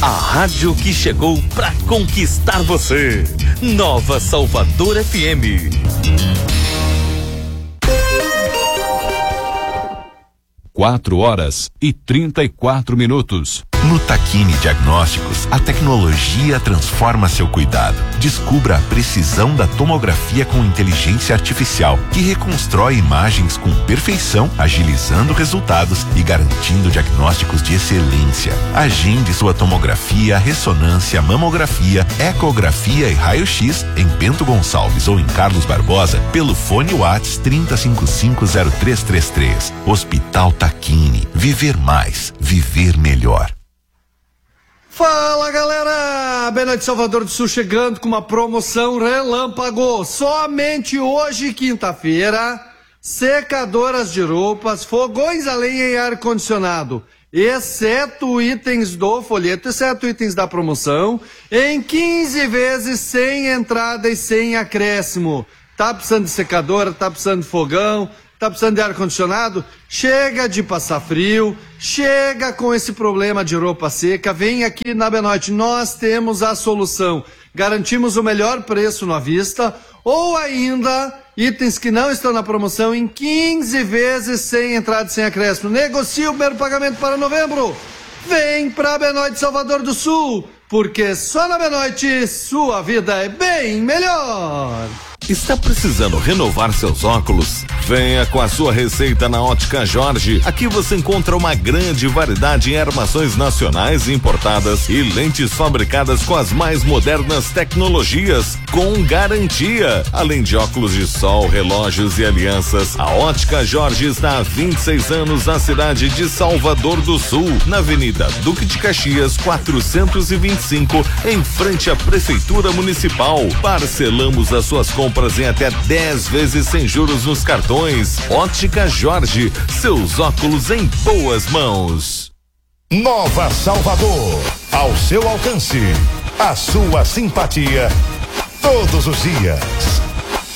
A rádio que chegou pra conquistar você. Nova Salvador FM. 4h34. No Tachini Diagnósticos, a tecnologia transforma seu cuidado. Descubra a precisão da tomografia com inteligência artificial, que reconstrói imagens com perfeição, agilizando resultados e garantindo diagnósticos de excelência. Agende sua tomografia, ressonância, mamografia, ecografia e raio-x em Bento Gonçalves ou em Carlos Barbosa pelo fone WhatsApp 30550333. Hospital Tachini. Viver mais, viver melhor. Fala, galera! Bem Noite Salvador do Sul chegando com uma promoção relâmpago. Somente hoje, quinta-feira, secadoras de roupas, fogões a lenha e ar-condicionado, exceto itens do folheto, exceto itens da promoção, em 15 vezes sem entrada e sem acréscimo. Tá precisando de secadora, tá precisando de fogão, tá precisando de ar-condicionado? Chega de passar frio, chega com esse problema de roupa seca, vem aqui na Benoit, nós temos a solução. Garantimos o melhor preço à vista, ou ainda, itens que não estão na promoção em 15 vezes sem entrada e sem acréscimo. Negocie o primeiro pagamento para novembro. Vem pra Benoit Salvador do Sul, porque só na Benoit sua vida é bem melhor. Está precisando renovar seus óculos? Venha com a sua receita na Ótica Jorge. Aqui você encontra uma grande variedade em armações nacionais e importadas e lentes fabricadas com as mais modernas tecnologias, com garantia. Além de óculos de sol, relógios e alianças, a Ótica Jorge está há 26 anos na cidade de Salvador do Sul, na Avenida Duque de Caxias 425, em frente à Prefeitura Municipal. Parcelamos as suas compras em até 10 vezes sem juros nos cartões. Ótica Jorge, seus óculos em boas mãos. Nova Salvador, ao seu alcance, a sua simpatia todos os dias.